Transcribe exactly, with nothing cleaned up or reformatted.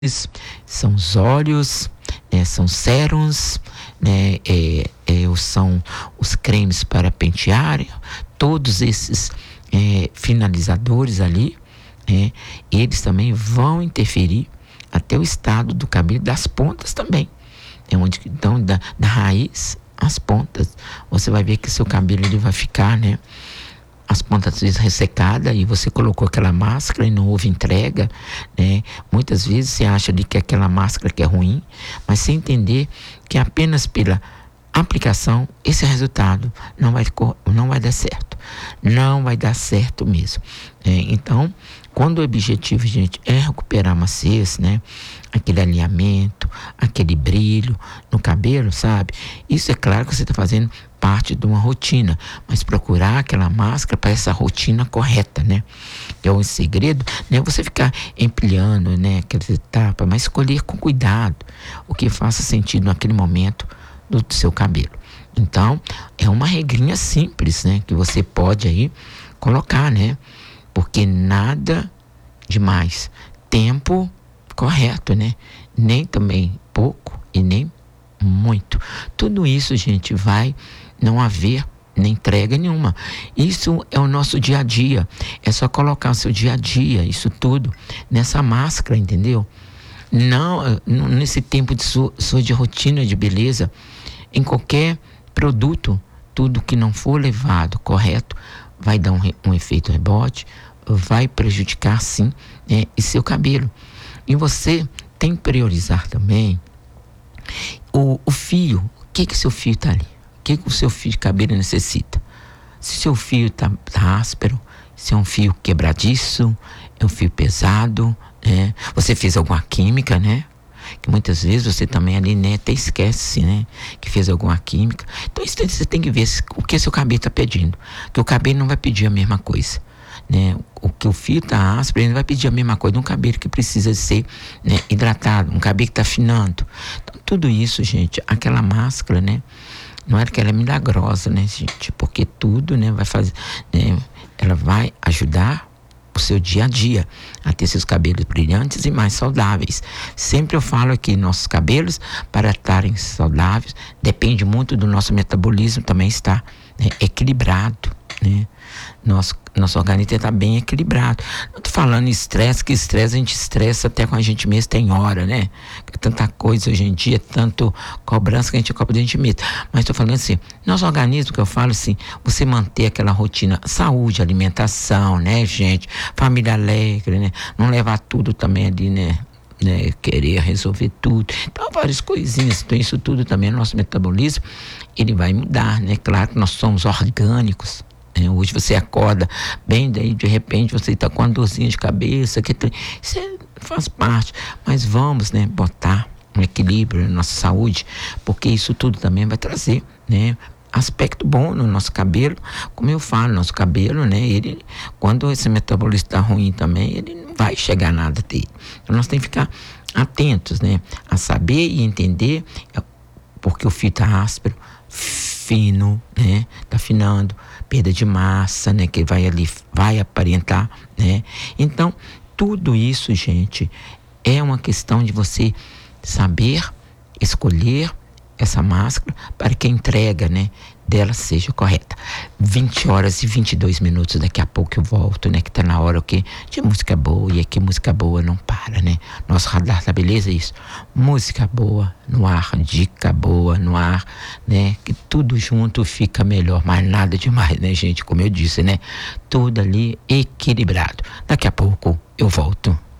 são os óleos, né, são sérums, né, é, é, são os cremes para pentear, todos esses é, finalizadores ali, é, eles também vão interferir até o estado do cabelo, das pontas também. É onde então da, da raiz às pontas, você vai ver que seu cabelo ele vai ficar, né? As pontas às vezes ressecadas e você colocou aquela máscara e não houve entrega, né? Muitas vezes você acha de que aquela máscara que é ruim, mas sem entender que apenas pela aplicação esse resultado não vai, não vai dar certo, não vai dar certo mesmo. É, então, quando o objetivo, gente, é recuperar a maciez, né? Aquele alinhamento, aquele brilho no cabelo, sabe? Isso é claro que você está fazendo parte de uma rotina, mas procurar aquela máscara para essa rotina correta, né? É o segredo, né? Você ficar empilhando, né? Aquelas etapas, mas escolher com cuidado o que faça sentido naquele momento do seu cabelo. Então, é uma regrinha simples, né? Que você pode aí colocar, né? Porque nada demais. Tempo correto, né? Nem também pouco e nem muito. Tudo isso, gente, vai não haver nem entrega nenhuma. Isso é o nosso dia a dia. É só colocar o seu dia a dia, isso tudo, nessa máscara, entendeu? Não, nesse tempo de sua, sua de rotina de beleza, em qualquer produto, tudo que não for levado correto, vai dar um, um efeito rebote, vai prejudicar sim, né, e seu cabelo. E você tem que priorizar também o, o fio. O que que seu fio está ali? O que que o seu fio de cabelo necessita? Se seu fio está tá áspero, se é um fio quebradiço, é um fio pesado, né? Você fez alguma química, né? Que muitas vezes você também ali, né, até esquece, né, que fez alguma química. Então isso você tem que ver o que seu cabelo está pedindo, que o cabelo não vai pedir a mesma coisa, né? O que o fio está áspero, ele não vai pedir a mesma coisa de um cabelo que precisa ser, né, hidratado, um cabelo que está afinando. Então tudo isso, gente, aquela máscara, né, não é que ela é milagrosa, né, gente, porque tudo, né, vai fazer, né, ela vai ajudar o seu dia a dia a ter seus cabelos brilhantes e mais saudáveis. Sempre eu falo aqui, nossos cabelos, para estarem saudáveis, depende muito do nosso metabolismo também estar, né, equilibrado, né? Nosso, nosso organismo está bem equilibrado. Não estou falando em estresse, que estresse a gente estressa até com a gente mesmo, tem hora, né? Tanta coisa hoje em dia, tanto cobrança que a gente cobra da gente mesmo. Mas estou falando assim, nosso organismo, que eu falo assim, você manter aquela rotina, saúde, alimentação, né, gente? Família alegre, né? Não levar tudo também ali, né? Né, querer resolver tudo. Então, várias coisinhas. Então, isso tudo também, nosso metabolismo, ele vai mudar, né? Claro que nós somos orgânicos. Hoje você acorda bem, daí de repente você está com uma dorzinha de cabeça, que isso é, faz parte, mas vamos, né, botar um equilíbrio na nossa saúde, porque isso tudo também vai trazer, né, aspecto bom no nosso cabelo. Como eu falo, nosso cabelo, né, ele, quando esse metabolismo está ruim também, ele não vai chegar a nada dele. Então nós temos que ficar atentos, né, a saber e entender, porque o fio está áspero, fino, né, tá afinando, perda de massa, né, que vai ali, vai aparentar, né? Então, tudo isso, gente, é uma questão de você saber escolher essa máscara para que a entrega, né, dela seja correta. vinte horas e vinte e dois minutos, daqui a pouco eu volto, né, que tá na hora o quê? De música boa, e aqui música boa não para, né? Nosso radar da beleza é isso. Música boa no ar, dica boa no ar, né? Que tudo junto fica melhor, mas nada demais, né, gente? Como eu disse, né? Tudo ali equilibrado. Daqui a pouco eu volto.